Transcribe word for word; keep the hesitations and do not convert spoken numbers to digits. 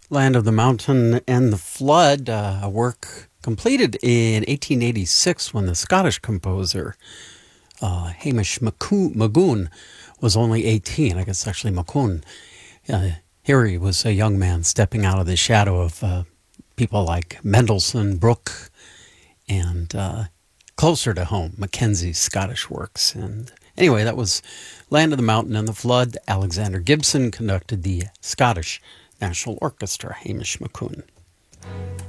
Land of the Mountain and the Flood, uh, a work completed in eighteen eighty-six when the Scottish composer uh, Hamish McCoo- Magoon was only eighteen. I guess actually McCoon. Uh, here he was a young man stepping out of the shadow of uh, people like Mendelssohn, Bruch, and uh, closer to home, Mackenzie's Scottish works. And anyway, that was Land of the Mountain and the Flood. Alexander Gibson conducted the Scottish National Orchestra, Hamish McCoon.